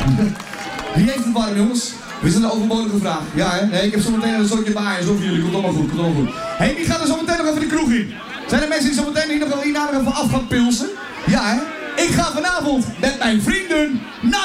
Wie heeft het warm, jongens? Is dat een overbodige vraag? Ja, hè? Nee, ik heb zometeen een soortje baaien. Zo voor jullie. Komt allemaal goed, komt allemaal goed. Hé, wie gaat er zometeen nog even de kroeg in? Zijn er mensen die zometeen hier nog even af gaan pilsen? Ja, hè? Ik ga vanavond met mijn vrienden